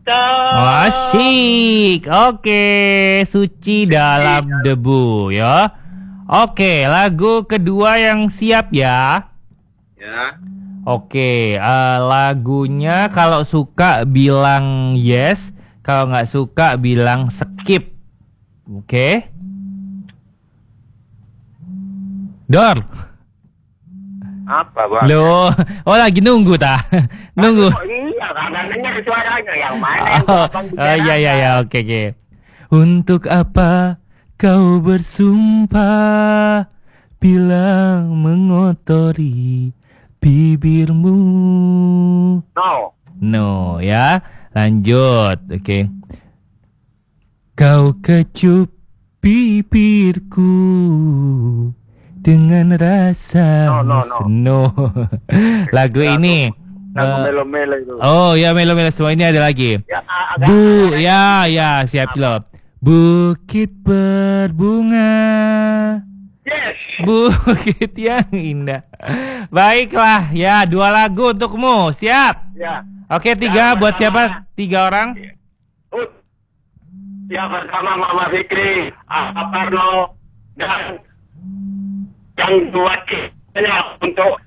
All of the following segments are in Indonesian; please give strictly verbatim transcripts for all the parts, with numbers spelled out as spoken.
Oh, asyik. Oke, Suci dalam debu ya. Oke, lagu kedua yang siap ya. Ya. Oke, uh, lagunya kalau suka bilang yes, kalau nggak suka bilang skip. Oke. Dor. Apa, Bang? Loh, oh lagi nunggu ta? Nunggu. Oh, iya, karena dengar suaranya yang mana yang Oh, Abang oh iya iya iya, bicarakan. oke oke. Untuk apa kau bersumpah bilang mengotori bibirmu? No. No ya, lanjut. Oke. Kau kecup bibirku dengan rasa No, no, no. no. Lagu ini Lagu eh, melo-melo itu. oh ya, melo-melo semua ini ada lagi. Ya, agak Bu, ya ya siap loh. Bukit berbunga, yes. bukit yang indah. Baiklah ya, dua lagu untukmu. Siap. Ya. Oke, tiga Ya, buat pertama. siapa? Tiga orang. Uh, yang pertama Mama Fikri, Pak Parno, dan yang dua ya untuk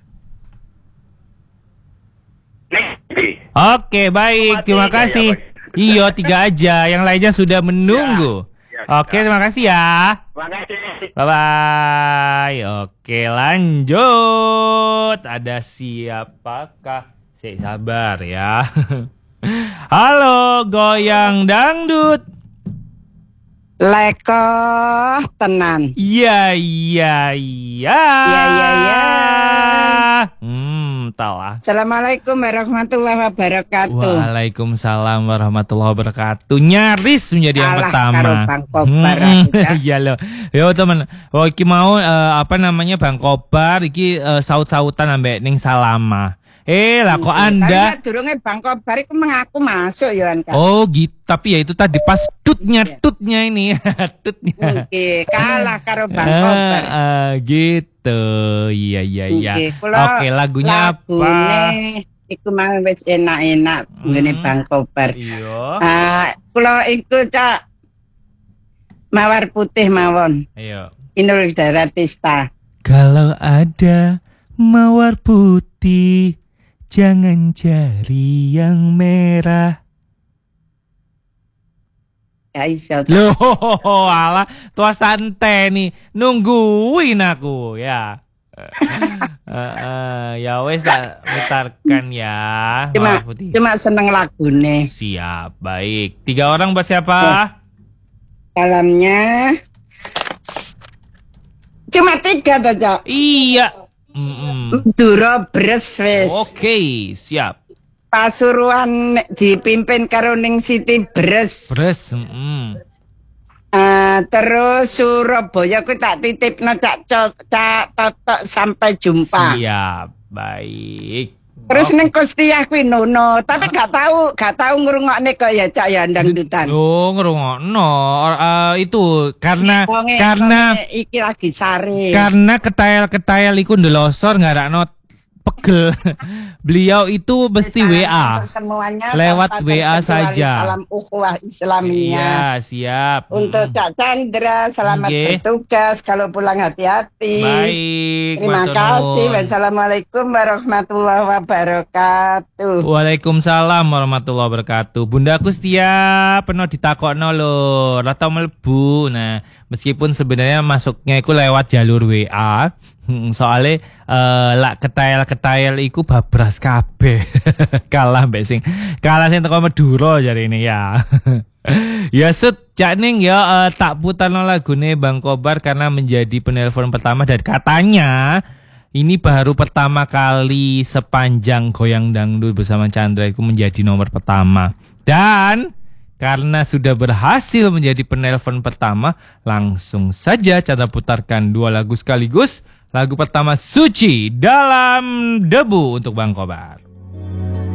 Nih. Oke, baik. Terima Tiga ya, kasih. Pak. Iya, tiga aja. Yang lainnya sudah menunggu. Ya, ya, Oke, sudah. terima kasih ya. Terima kasih. Bye-bye. Oke, lanjut. Ada siapakah? Sik, sabar ya. Halo, goyang dangdut. Leko tenan. Iya, iya, iya. Iya, iya, iya. Hmm, talah. Assalamualaikum warahmatullahi wabarakatuh. Waalaikumsalam warahmatullahi wabarakatuh. Nyaris menjadi yang Alah, pertama. karo Bang Kobar Hmm, aku, ya. iya loh. Yo teman, oh iki mau eh, apa namanya Bang Kobar iki eh, saut-sautan ambek ning Salama. Eh lah kok Anda? Tapi durunge Bang Kobar iku mengaku masuk ya kan. Oh gitu, tapi ya itu tadi pas tutnya tutnya ini, tutnya. Oke, kalah karo Bang Ah, Kobar. ah, gitu. Iya iya iya. Oke, kula Oke, lagunya apa? lagune iku mau wis enak-enak ngene Hmm. Bang Kobar. Iya. Ah, kula iku Cak Mawar Putih mawon. Ayo. Inul Daratista. Kalau ada mawar putih, jangan cari yang merah. Ya iso. Cak. Loh, alah, tua santai nih, nungguin aku ya. Eh, eh, ya wes tak putarkan ya. Cuma Mawar putih. cuma seneng lagune. Siap, baik. Tiga orang buat siapa? Salamnya cuma tiga toh, Cak. Iya. Mm-mm. Duro bres wis. Oke, siap. Pasuruan dipimpin karo Ning Siti Bres. Bres. mm-mm. Ah, terus Surabaya ku tak titipno Cak Co- Cak Totok sampai jumpa. Siap, baik. Terus ning Kustiah kuwi Nono, tapi gak tahu, gak tahu ngrungokne kok ya Cak ya dangdutan. Oh, ngerungokno. Eh, itu karena Wonge- karena wonge iki lagi sare. karena ketayal-ketayal iku ndelosor ngarakno pegel. Beliau itu mesti W A. Untuk semuanya Lewat tanpa W A terkecuali saja. Salam ukhuwah Islamiyah. Iya, siap. Untuk Mm-mm. Cak Chandra, selamat Oke. bertugas. Kalau pulang hati-hati. Baik. Terima matur kasih. nuwun. Wassalamualaikum warahmatullahi wabarakatuh. Waalaikumsalam warahmatullahi wabarakatuh. Bundaku setia penuh ditakokno lho, ora tau mlebu. Nah, meskipun sebenarnya masuknya iku lewat jalur W A, hmm, soalnya eh, lak ketail-ketail iku babras kabeh. Kalah mbek sing kalah sing teko Madura jare ini ya. Ya Sud, Cak Ning ya eh, tak putarno lagune Bang Kobar karena menjadi penelpon pertama dan katanya ini baru pertama kali sepanjang goyang dangdut bersama Chandra itu menjadi nomor pertama. Dan karena sudah berhasil menjadi penelpon pertama, langsung saja Chandra putarkan dua lagu sekaligus. Lagu pertama Suci dalam Debu untuk Bang Kobar.